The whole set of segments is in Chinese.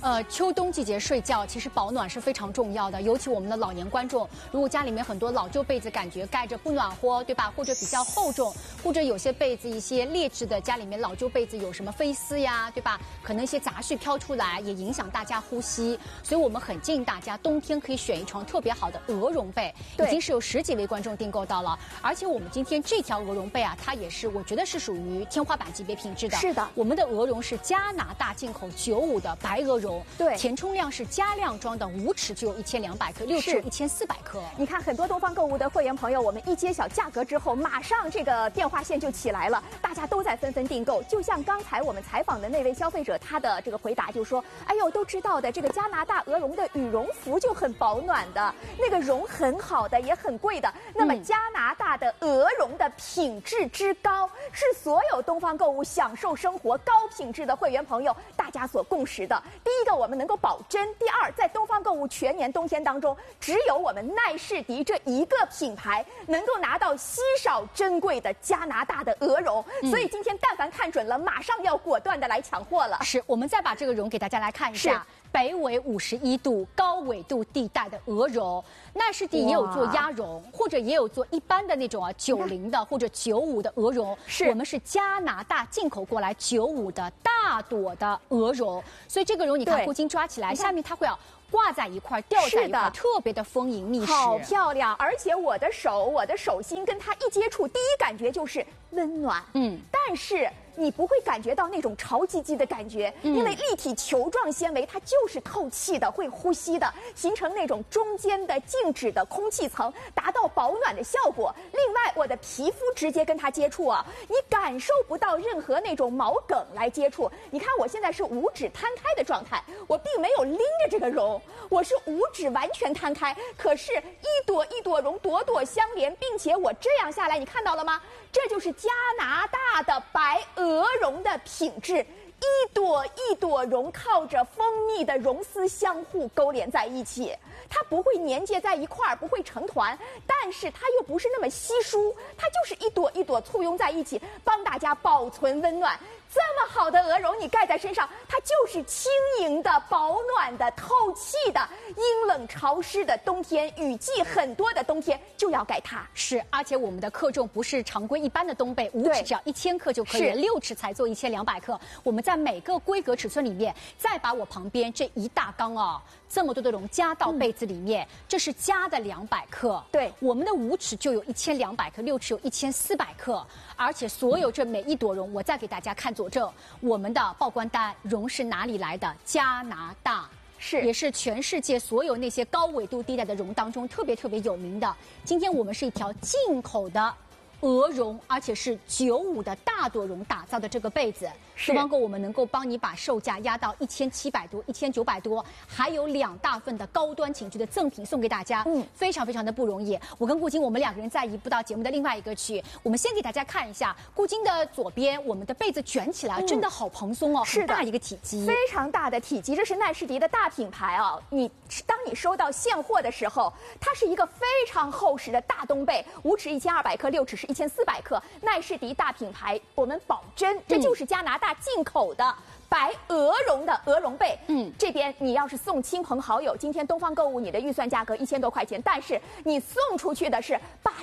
秋冬季节睡觉其实保暖是非常重要的，尤其我们的老年观众，如果家里面很多老旧被子，感觉盖着不暖和，对吧？或者比较厚重，或者有些被子一些劣质的，家里面老旧被子有什么飞丝呀，对吧？可能一些杂絮飘出来，也影响大家呼吸。所以我们很建议大家冬天可以选一床特别好的鹅绒被，已经是有10几位观众订购到了。而且我们今天这条鹅绒被啊，它也是我觉得是属于天花板级别品质的。 是的， 我们的鹅绒是加拿大进口95的白鹅绒。 对， 填充量是加量装的，5尺就有1200克，6尺有1400克。 你看，很多东方购物的会员朋友，我们一揭晓价格之后，马上这个电话线就起来了，大家都在纷纷订购。就像刚才我们采访的那位消费者，他的这个回答就说：“哎呦，都知道的，这个加拿大鹅绒的羽绒服就很保暖的，那个绒很好的，也很贵的。那么加拿大的鹅绒的品质之高，是所有东方购物享受生活高品质的会员朋友大家所共识的。第一个，我们能够保真；第二，在东方购物全年冬天当中，只有我们奈士迪这一个品牌能够拿到稀少珍贵的加拿大的鹅绒。所以今天但凡看准了，马上要果断的来抢货了。 是，我们再把这个绒给大家来看一下。北纬51度高纬度地带的鹅绒，奈士迪也有做鸭绒，或者也有做一般的那种90的或者95的鹅绒。我们是加拿大进口过来95的大朵的鹅绒，所以这个绒你看顾金抓起来，下面它会挂在一块，吊在一块，特别的丰盈密实， 好漂亮！而且我的手心跟它一接触，第一感觉就是温暖。但是你不会感觉到那种潮唧唧的感觉，因为立体球状纤维它就是透气的，会呼吸的，形成那种中间的静止的空气层，达到保暖的效果。另外，我的皮肤直接跟它接触啊，你感受不到任何那种毛梗来接触。你看我现在是5指摊开的状态，我并没有拎着这个绒，我是5指完全摊开，可是一朵一朵绒，朵朵相连，并且我这样下来，你看到了吗？这就是加拿大的白鹅绒的品质，一朵一朵绒靠着蜂蜜的绒丝相互勾连在一起，它不会粘结在一块儿，不会成团，但是它又不是那么稀疏，它就是一朵一朵簇拥在一起，帮大家保存温暖。这么好的鹅绒，你盖在身上，它就是轻盈的、保暖的、透气的。阴冷潮湿的冬天，雨季很多的冬天就要盖它。 是，而且我们的克重不是常规一般的冬被，5尺只要1000克就可以，6尺才做1200克。我们在每个规格尺寸里面，再把我旁边这一大缸这么多的绒加到被子里面，这是加的200克。 对， 我们的5尺就有1200克，6尺有1400克，而且所有这每一朵绒，我再给大家看佐证，我们的报关单绒是哪里来的？加拿大。也是全世界所有那些高纬度地带的绒当中特别有名的。今天我们是一条进口的鹅绒，而且是95的大朵绒打造的这个被子，东方购我们能够帮你把售价压到1700多、1900多，还有2大份的高端寝具的赠品送给大家，非常的不容易。我跟顾金，我们2个人再移步到节目的另外一个区，我们先给大家看一下顾金的左边，我们的被子卷起来真的好蓬松很大一个体积， 非常大的体积，这是奈士迪的大品牌啊。当你收到现货的时候，它是一个非常厚实的大冬被，5尺1200克，6尺是1400克，奈士迪大品牌，我们保真，这就是加拿大进口的白鹅绒的鹅绒被。这边你要是送亲朋好友，今天东方购物你的预算价格1000多块钱，但是你送出去的是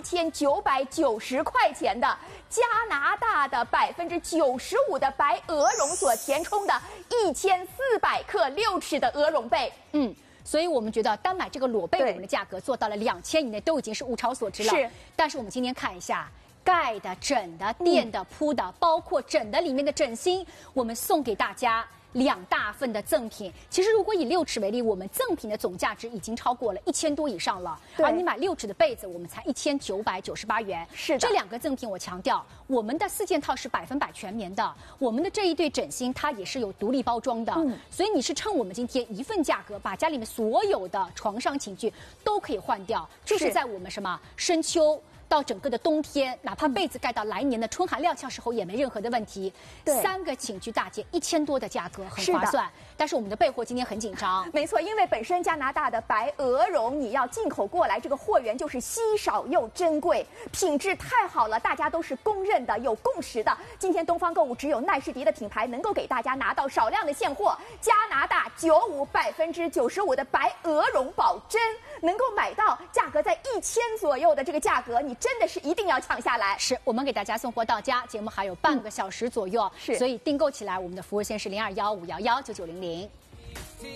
8990块钱的加拿大的95%的白鹅绒所填充的1400克6尺的鹅绒被。 所以我们觉得单买这个裸被，我们的价格做到了2000以内，都已经是物超所值了。但是我们今天看一下盖的、枕的、垫的、铺的，包括枕的里面的枕芯，我们送给大家2大份的赠品。其实如果以6尺为例，我们赠品的总价值已经超过了1000多以上了，而你买6尺的被子，我们才1998元。 是的， 这2个赠品我强调，我们的4件套是100%全棉的，我们的这一对枕芯它也是有独立包装的，所以你是趁我们今天一份价格，把家里面所有的床上寝具都可以换掉，就是在我们深秋到整个的冬天，哪怕被子盖到来年的春寒料峭时候也没任何的问题。 对 ，3个寝具大件1000多的价格很划算，但是我们的备货今天很紧张。 没错，因为本身加拿大的白鹅绒你要进口过来，这个货源就是稀少又珍贵，品质太好了，大家都是公认的、有共识的。今天东方购物只有奈士迪的品牌能够给大家拿到少量的现货，加拿大95%95%的白鹅绒保真，能够买到价格在1000左右的这个价格，你真的是一定要抢下来。 是我们给大家送货到家，节目还有半个小时左右， 是， 所以订购起来，我们的服务线是0215119900。